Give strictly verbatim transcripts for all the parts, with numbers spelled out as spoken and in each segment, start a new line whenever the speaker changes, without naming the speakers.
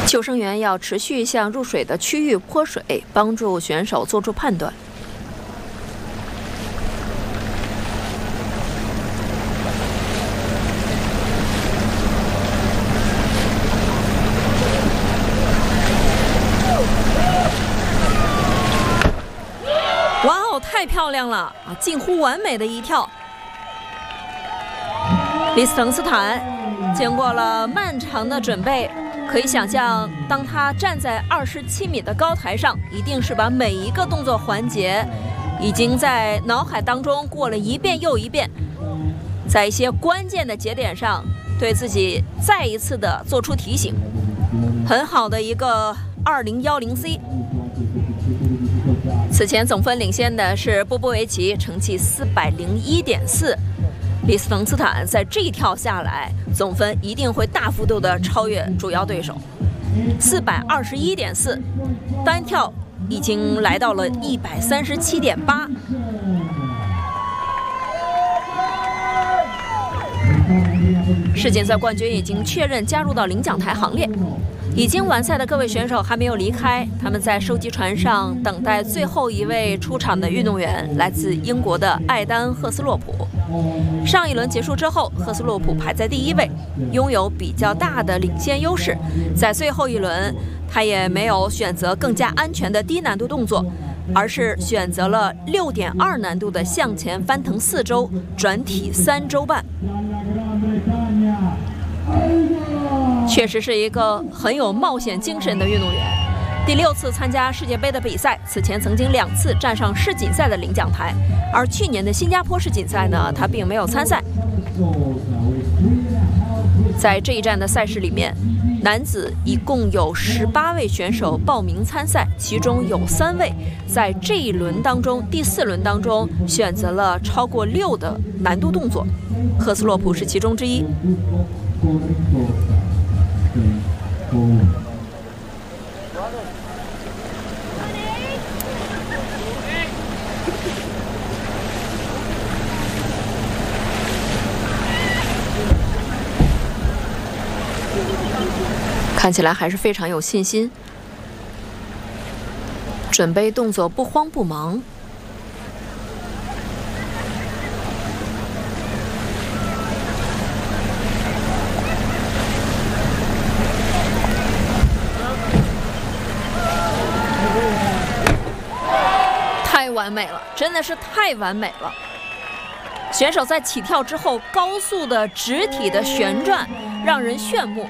救生员要持续向入水的区域泼水，帮助选手做出判断。哇哦，太漂亮了啊！近乎完美的一跳。李斯滕斯坦经过了漫长的准备。 可以想象，当他站在二十七米的高台上，一定是把每一个动作环节已经在脑海当中过了一遍又一遍，在一些关键的节点上，对自己再一次的做出提醒。很好的一个二零一零 C。此前总分领先的是波波维奇，成绩四百零一点四。 李斯滕斯坦在这一跳下来，总分一定会大幅度的超越主要对手，四百二十一点四，单跳已经来到了一百三十七点八。世锦赛冠军已经确认加入到领奖台行列。 已经完赛的各位选手还没有离开，他们在收集船上等待最后一位出场的运动员，来自英国的艾丹·赫斯洛普。上一轮结束之后，赫斯洛普排在第一位，拥有比较大的领先优势。在最后一轮，他也没有选择更加安全的低难度动作，而是选择了六点二难度的向前翻腾四周，转体三周半。 确实是一个很有冒险精神的运动员。第六次参加世界杯的比赛，此前曾经两次站上世锦赛的领奖台，而去年的新加坡世锦赛呢，他并没有参赛。在这一站的赛事里面，男子一共有十八位选手报名参赛，其中有三位在这一轮当中，第四轮当中选择了超过六的难度动作，赫斯洛普是其中之一。 看起来还是非常有信心，准备动作不慌不忙。 太完美了，真的是太完美了！选手在起跳之后高速的直体的旋转，让人炫目。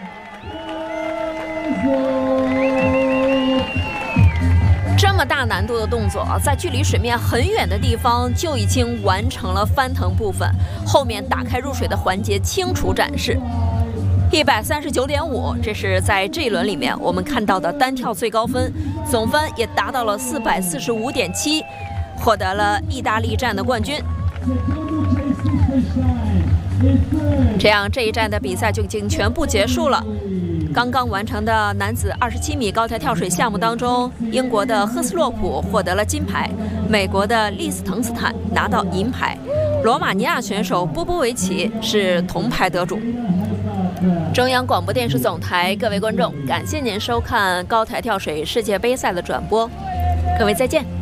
这么大难度的动作，在距离水面很远的地方就已经完成了翻腾部分，后面打开入水的环节清楚展示。 一百三十九点五，这是在这一轮里面我们看到的单跳最高分，总分也达到了四百四十五点七，获得了意大利站的冠军。这样这一站的比赛就已经全部结束了。刚刚完成的男子二十七米高台跳水项目当中，英国的赫斯洛普获得了金牌，美国的利斯滕斯坦拿到银牌，罗马尼亚选手波波维奇是铜牌得主。 中央广播电视总台，各位观众，感谢您收看高台跳水世界杯赛的转播，各位再见。